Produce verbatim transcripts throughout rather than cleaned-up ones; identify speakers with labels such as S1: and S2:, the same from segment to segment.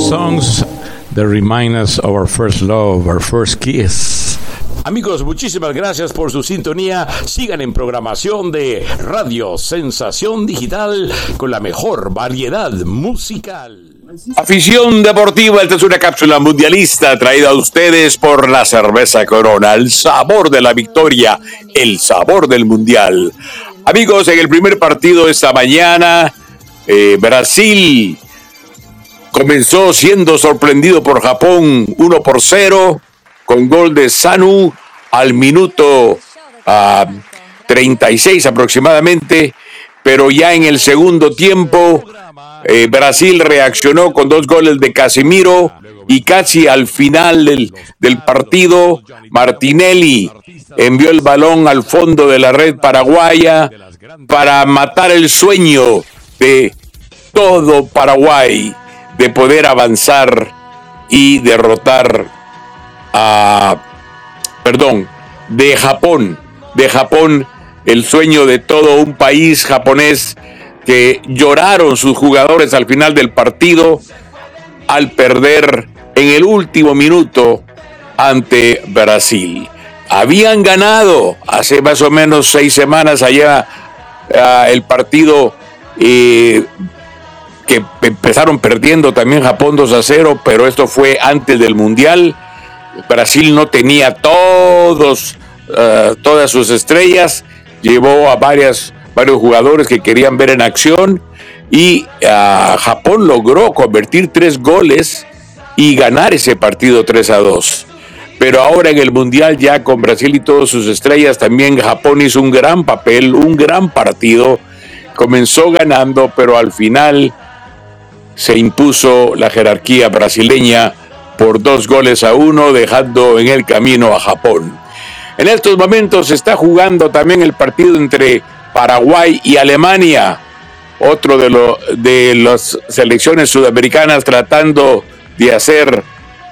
S1: songs that remind us of our first love, our first kiss.
S2: Amigos, muchísimas gracias por su sintonía. Sigan en programación de Radio Sensación Digital con la mejor variedad musical.
S3: Afición deportiva, esta es una cápsula mundialista traída a ustedes por la cerveza Corona, el sabor de la victoria, el sabor del mundial. Amigos, en el primer partido esta mañana, eh, Brasil comenzó siendo sorprendido por Japón uno por cero con gol de Sanu al minuto uh, treinta y seis aproximadamente, pero ya en el segundo tiempo Eh, Brasil reaccionó con dos goles de Casemiro y casi al final del, del partido Martinelli envió el balón al fondo de la red paraguaya para matar el sueño de todo Paraguay de poder avanzar y derrotar a, perdón, de Japón, de Japón, el sueño de todo un país japonés que lloraron sus jugadores al final del partido al perder en el último minuto ante Brasil. Habían ganado hace más o menos seis semanas allá uh, el partido eh, que empezaron perdiendo también Japón dos a cero, pero esto fue antes del Mundial. Brasil no tenía todos, uh, todas sus estrellas, llevó a varias varios jugadores que querían ver en acción y uh, Japón logró convertir tres goles y ganar ese partido tres a dos. Pero ahora en el Mundial, ya con Brasil y todas sus estrellas, también Japón hizo un gran papel, un gran partido. Comenzó ganando, pero al final se impuso la jerarquía brasileña por dos goles a uno, dejando en el camino a Japón. En estos momentos se está jugando también el partido entre Paraguay y Alemania, otro de, lo, de las selecciones sudamericanas tratando de hacer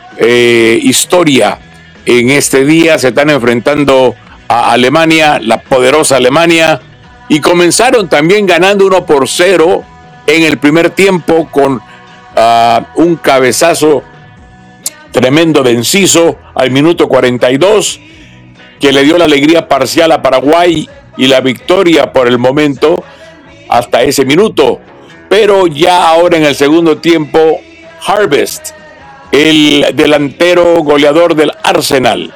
S3: eh, historia. En este día se están enfrentando a Alemania, la poderosa Alemania, y comenzaron también ganando uno por cero en el primer tiempo con uh, un cabezazo tremendo de Enciso al minuto cuarenta y dos, que le dio la alegría parcial a Paraguay y la victoria por el momento hasta ese minuto. Pero ya ahora en el segundo tiempo, Harvest, el delantero goleador del Arsenal,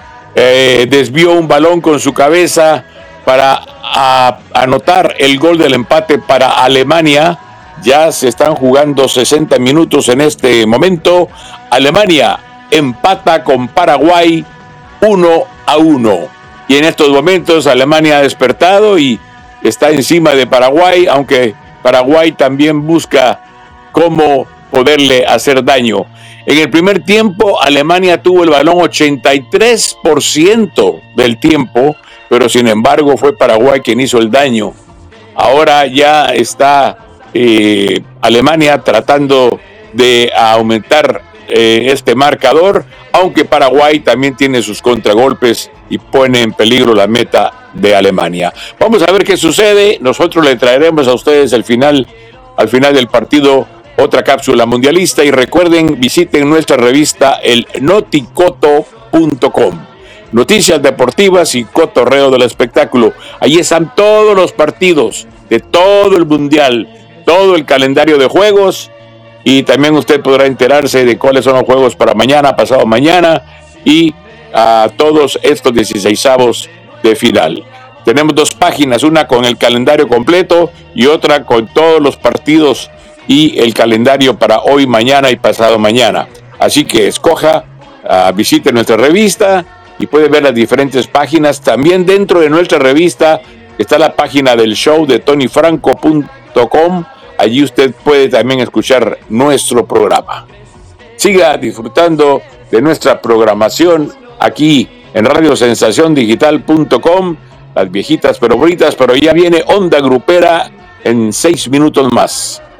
S3: eh, desvió un balón con su cabeza para a, anotar el gol del empate para Alemania. Ya se están jugando sesenta minutos en este momento. Alemania empata con Paraguay uno a uno. Y en estos momentos Alemania ha despertado y está encima de Paraguay, aunque Paraguay también busca cómo poderle hacer daño. En el primer tiempo Alemania tuvo el balón ochenta y tres por ciento del tiempo, pero sin embargo fue Paraguay quien hizo el daño. Ahora ya está eh, Alemania tratando de aumentar eh, este marcador, aunque Paraguay también tiene sus contragolpes y pone en peligro la meta de Alemania. Vamos a ver qué sucede. Nosotros le traeremos a ustedes al final, al final del partido otra cápsula mundialista, y recuerden, visiten nuestra revista el noticoto punto com. Noticias deportivas y cotorreo del espectáculo. Ahí están todos los partidos de todo el mundial, todo el calendario de juegos, y también usted podrá enterarse de cuáles son los juegos para mañana, pasado mañana y a todos estos dieciseisavos de final. Tenemos dos páginas, una con el calendario completo y otra con todos los partidos y el calendario para hoy, mañana y pasado mañana. Así que escoja, uh, visite nuestra revista y puede ver las diferentes páginas. También dentro de nuestra revista está la página del show de tony franco punto com. Allí usted puede también escuchar nuestro programa. Siga disfrutando de nuestra programación aquí en radio sensación digital punto com. Las viejitas pero bonitas, pero ya viene Onda Grupera en seis minutos más.